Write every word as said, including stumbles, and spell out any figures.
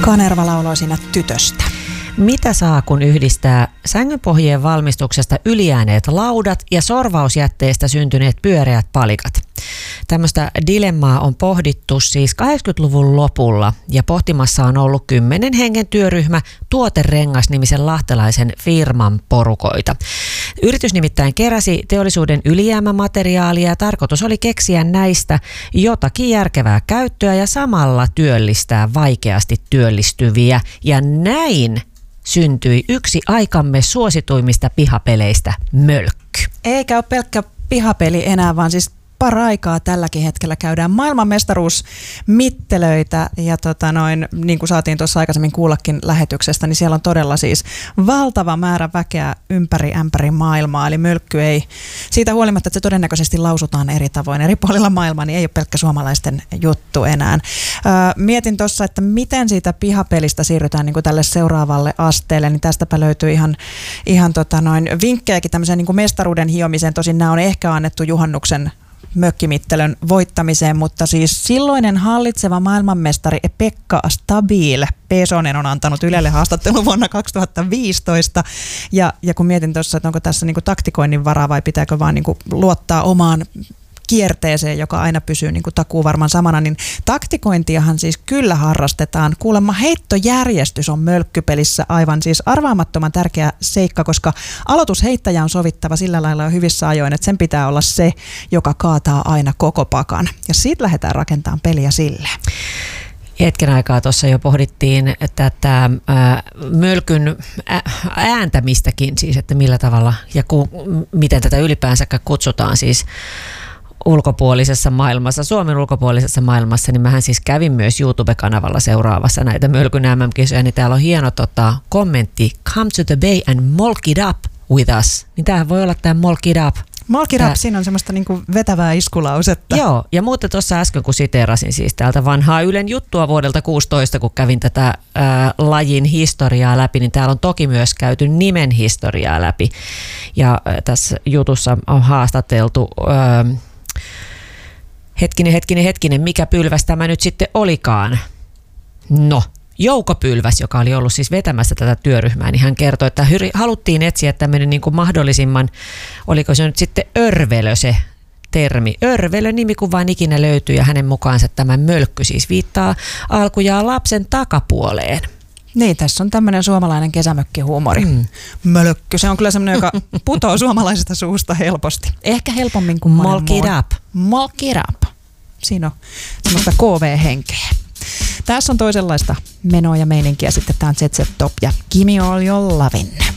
Kanerva lauloi siinä tytöstä. Mitä saa, kun yhdistää sängynpohjien valmistuksesta ylijääneet laudat ja sorvausjätteistä syntyneet pyöreät palikat? Tämmöistä dilemmaa on pohdittu siis kahdeksankymmentäluvun lopulla ja pohtimassa on ollut kymmenen hengen työryhmä Tuoterengas-nimisen lahtelaisen firman porukoita. Yritys nimittäin keräsi teollisuuden ylijäämämateriaalia ja tarkoitus oli keksiä näistä jotakin järkevää käyttöä ja samalla työllistää vaikeasti työllistyviä ja näin syntyi yksi aikamme suosituimmista pihapeleistä, Mölkky. Eikä ole pelkkä pihapeli enää, vaan siis paraikaa tälläkin hetkellä käydään maailmanmestaruusmittelöitä ja tota noin, niin kuin saatiin tuossa aikaisemmin kuullakin lähetyksestä, niin siellä on todella siis valtava määrä väkeä ympäri ämpäri maailmaa, eli Mölkky ei, siitä huolimatta, että se todennäköisesti lausutaan eri tavoin eri puolilla maailmaa, niin ei ole pelkkä suomalaisten juttu enää. Öö, mietin tuossa, että miten siitä pihapelistä siirrytään niin kuin tälle seuraavalle asteelle, niin tästäpä löytyy ihan, ihan tota noin vinkkejäkin tämmöiseen niin kuin mestaruuden hiomiseen, tosin nämä on ehkä annettu juhannuksen mökkimittelön voittamiseen, mutta siis silloinen hallitseva maailmanmestari Pekka Stabil Pesonen on antanut Ylelle haastattelun vuonna kaksituhattaviisitoista ja, ja kun mietin tuossa, että onko tässä niinku taktikoinnin varaa vai pitääkö vaan niinku luottaa omaan kierteeseen, joka aina pysyy niin kuin takuu varmaan samana, niin taktikointiahan siis kyllä harrastetaan. Kuulemma heittojärjestys on Mölkkypelissä aivan siis arvaamattoman tärkeä seikka, koska aloitusheittäjä on sovittava sillä lailla jo hyvissä ajoin, että sen pitää olla se, joka kaataa aina koko pakan. Ja siitä lähdetään rakentamaan peliä sille. Hetken aikaa tuossa jo pohdittiin tätä ää, mölkyn ääntämistäkin, siis että millä tavalla ja ku, miten tätä ylipäänsä kutsutaan siis ulkopuolisessa maailmassa, Suomen ulkopuolisessa maailmassa, niin mähän siis kävin myös YouTube-kanavalla seuraavassa näitä Mölkyn M M-kisoja, niin täällä on hieno tota, kommentti, come to the bay and molk it up with us. Niin tämähän voi olla tämä molk it up. Molk it up, siinä on semmoista niinku vetävää iskulausetta. Joo, ja muuten tuossa äsken kun siteerasin siis täältä vanhaa Ylen juttua vuodelta kuusitoista, kun kävin tätä ää, lajin historiaa läpi, niin täällä on toki myös käyty nimen historiaa läpi. Ja ää, tässä jutussa on haastateltu ää, hetkinen, hetkinen, hetkinen, mikä pylväs tämä nyt sitten olikaan? No, Jouko Pylväs, joka oli ollut siis vetämässä tätä työryhmää, niin hän kertoi, että haluttiin etsiä tämmöinen niin kuin mahdollisimman, oliko se nyt sitten örvelö se termi. Örvelö nimi kun vain ikinä löytyy ja hänen mukaansa tämä Mölkky siis viittaa alkujaan lapsen takapuoleen. Niin, tässä on tämmöinen suomalainen kesämökkihuumori. Mm. Mölkky, se on kyllä semmoinen, joka putoo suomalaisesta suusta helposti. Ehkä helpommin kuin monen Molk it up. Molk it up. Siinä on semmoista K V-henkeä. Tässä on toisenlaista menoa ja meininkiä. Sitten tämä on Z Z Top ja Gimme All Your Lovin'.